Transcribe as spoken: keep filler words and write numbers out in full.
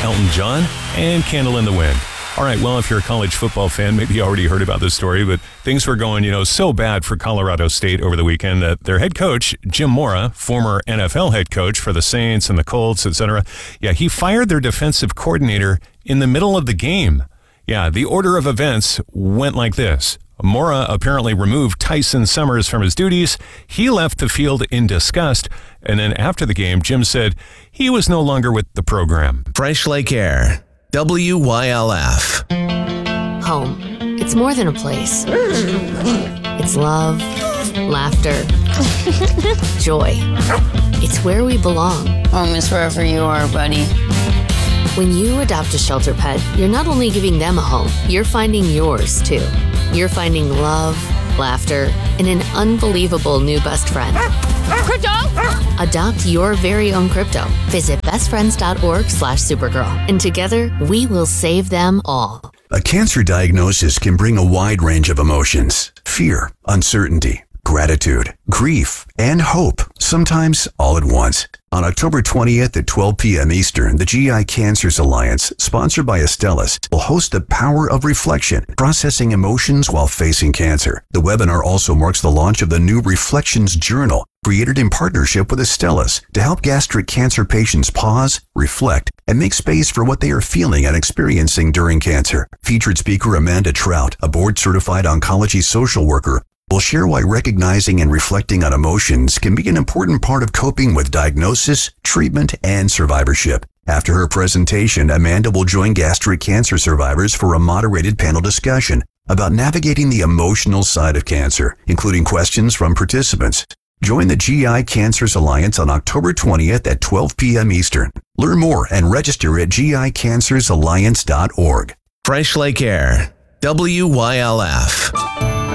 Elton John, and Candle in the Wind. All right, well, if you're a college football fan, maybe you already heard about this story, but things were going, you know, so bad for Colorado State over the weekend that their head coach, Jim Mora, former N F L head coach for the Saints and the Colts, et cetera, yeah, he fired their defensive coordinator in the middle of the game. Yeah, the order of events went like this. Mora apparently removed Tyson Summers from his duties. He left the field in disgust. And then after the game, Jim said he was no longer with the program. Fresh Lake Air, W Y L F. Home. It's more than a place. It's love, laughter, joy. It's where we belong. Home is wherever you are, buddy. When you adopt a shelter pet, you're not only giving them a home, you're finding yours too. You're finding love, laughter, and an unbelievable new best friend. Crypto! Adopt your very own crypto. Visit bestfriends.org slash supergirl. And together, we will save them all. A cancer diagnosis can bring a wide range of emotions. Fear, uncertainty, gratitude, grief, and hope, sometimes all at once. On October twentieth at twelve p.m. Eastern, the G I Cancers Alliance, sponsored by Astellas, will host the Power of Reflection, Processing Emotions While Facing Cancer. The webinar also marks the launch of the new Reflections Journal, created in partnership with Astellas to help gastric cancer patients pause, reflect, and make space for what they are feeling and experiencing during cancer. Featured speaker Amanda Trout, a board-certified oncology social worker, will share why recognizing and reflecting on emotions can be an important part of coping with diagnosis, treatment, and survivorship. After her presentation, Amanda will join gastric cancer survivors for a moderated panel discussion about navigating the emotional side of cancer, including questions from participants. Join the G I Cancers Alliance on October twentieth at twelve p.m. Eastern. Learn more and register at G I cancers alliance dot org. Fresh Lake Air, W Y L F.